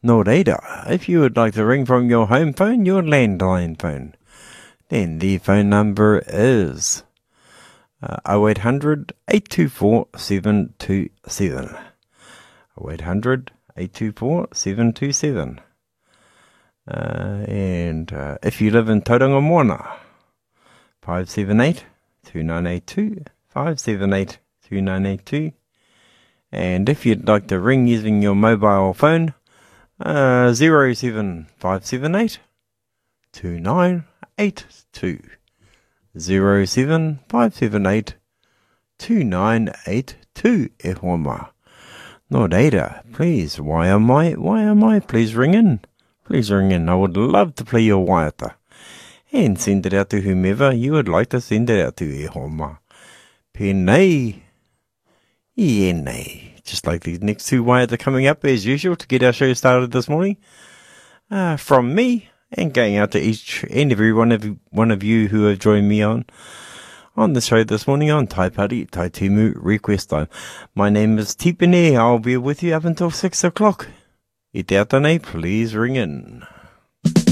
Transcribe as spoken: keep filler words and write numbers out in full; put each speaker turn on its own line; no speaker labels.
Nor data. If you would like to ring from your home phone, your landline phone, then the phone number is uh, oh eight hundred, eight two four, seven two seven. oh eight hundred, eight two four, seven two seven. Uh, and uh, if you live in Tauranga Moana, five seven eight, two nine eight two, five seven eight, two nine eight two. And if you'd like to ring using your mobile phone, uh, zero seven five seven eight, two nine eight two. zero seven five seven eight, two nine eight two. E homa. No data, please. Why am I? Why am I? Please ring in. Please ring in. I would love to play your waiata. And send it out to whomever you would like to send it out to. E homa. Penei. Ienei. Just like these next two waiata coming up as usual to get our show started this morning. Uh, from me and going out to each and every one of, one of you who have joined me on on the show this morning on Tai Pari, Tai Timu Request Time. My name is Tipene. I'll be with you up until six o'clock. E te atanei, please ring in.